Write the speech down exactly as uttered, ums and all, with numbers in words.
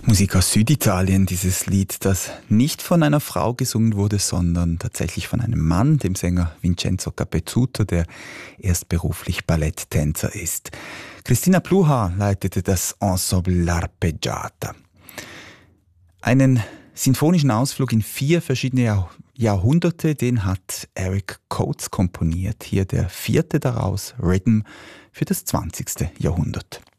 Musik aus Süditalien, dieses Lied, das nicht von einer Frau gesungen wurde, sondern tatsächlich von einem Mann, dem Sänger Vincenzo Capezzuto, der erst beruflich Balletttänzer ist. Christina Pluhar leitete das Ensemble L'Arpeggiata. Einen sinfonischen Ausflug in vier verschiedene Jahr- Jahrhunderte, den hat Eric Coates komponiert. Hier der vierte daraus, Rhythm für das zwanzigste Jahrhundert.